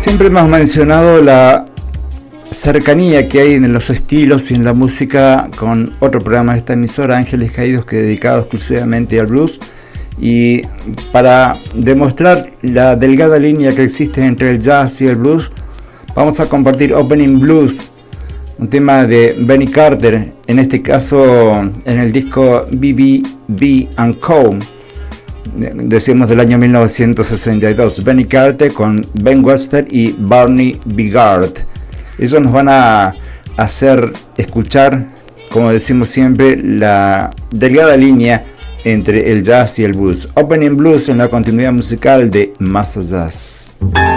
Siempre hemos mencionado la cercanía que hay en los estilos y en la música con otro programa de esta emisora, Ángeles Caídos, que es dedicado exclusivamente al blues. Y para demostrar la delgada línea que existe entre el jazz y el blues, vamos a compartir Opening Blues, un tema de Benny Carter, en este caso en el disco B.B.B. & Co., decimos del año 1962. Benny Carter con Ben Webster y Barney Bigard. Ellos nos van a hacer escuchar, como decimos siempre, la delgada línea entre el jazz y el blues. Opening Blues en la continuidad musical de Massa Jazz.